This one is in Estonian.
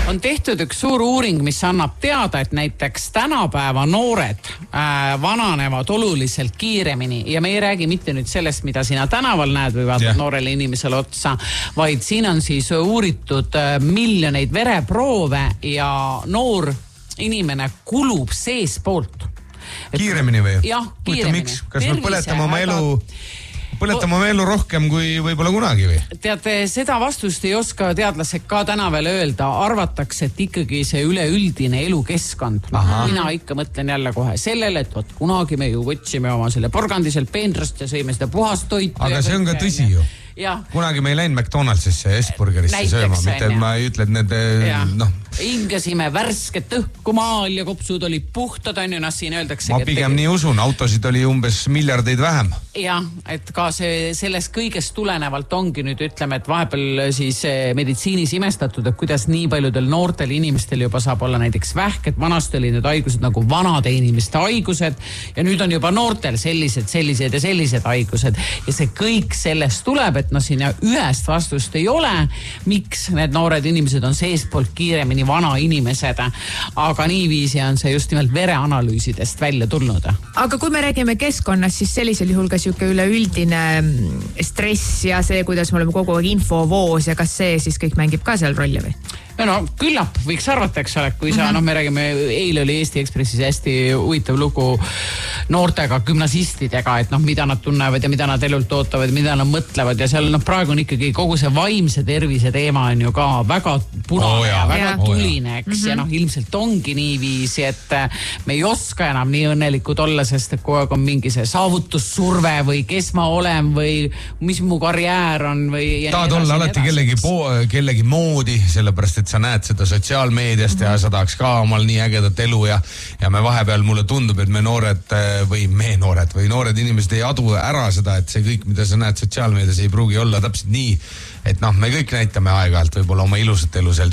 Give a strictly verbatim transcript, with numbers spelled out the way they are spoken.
on tehtud üks suur uuring, mis annab teada, et näiteks tänapäeva noored äh, vananevad oluliselt kiiremini ja me ei räägi mitte nüüd sellest, mida sina tänaval näed või vaatad yeah. noorele inimesele otsa, vaid siin on siis uuritud äh, miljoneid vereproove ja noor inimene kulub sees poolt. Kiiremini või? Jah, kiiremini. Kas me põletame oma elu... Põletame oma elu rohkem kui võib-olla kunagi või? Teate, seda vastust ei oska teadlased ka täna veel öelda. Arvatakse, et ikkagi see üleüldine elukeskkond. Mina ikka mõtlen jälle kohe sellele, et võt, kunagi me ju võtsime oma selle porgandiselt peenrast ja sõime seda puhast toitu. Aga see on ka tõsi ju. Ja. Kunagi me ei läinud McDonaldsisse ja S-burgerisse sööma, mitte et ma ei ütle, et nende, noh... Ingasime värsket õhku maal ja kopsud olid puhtad, on ju, noh, siin öeldakse... Ma pigem nii usun, autosid oli umbes miljardeid vähem. Jah, et ka see, sellest kõigest tulenevalt ongi nüüd, ütleme, et vahepeal siis meditsiinis imestatud, et kuidas nii paljudel noortel inimestel juba saab olla näiteks vähk, et vanasti oli need haigused nagu vanade inimeste haigused ja nüüd on juba noortel sellised, sellised ja sellised haigused ja see kõik sellest tuleb, et noh, siin ühest vastust ei ole, miks need noored inimesed on seespoolt kiiremini vana inimesed, aga niiviisi on see just nimelt vereanalüüsidest välja tulnud. Aga kui me räägime keskkonnast, siis sellisel juhul ka siuke üleüldine stress ja see, kuidas me oleme kogu aeg infovoos ja kas see siis kõik mängib ka seal rolli või? No, küllap võiks arvata, eks ole, kui sa, mm-hmm. noh, me räägime, eile oli Eesti Ekspressis hästi huvitav lugu noortega gümnasistidega, et noh, mida nad tunnevad ja mida nad elult ootavad, mida nad mõtlevad ja seal, noh, praegu on ikkagi kogu see vaimse tervise teema on ju ka väga punane oh, ja väga oh, tuline, eks, mm-hmm. ja noh, ilmselt ongi niiviisi, et me ei oska enam nii õnnelikud olla, sest et kogu aeg on mingi see saavutussurve või kes ma olen või mis mu karjäär on või... Tahad olla alati kellegi, po- kellegi moodi, sellepärast, et sa näed seda sotsiaalmeediast mm-hmm. ja sa tahaks ka omal nii ägedat elu ja, ja me vahepeal mulle tundub, et me noored või me noored või noored inimesed ei adu ära seda, et see kõik, mida sa näed sotsiaalmeedias ei pruugi olla täpselt nii, et noh, me kõik näitame aeg-ajalt võib-olla oma ilusat elu seal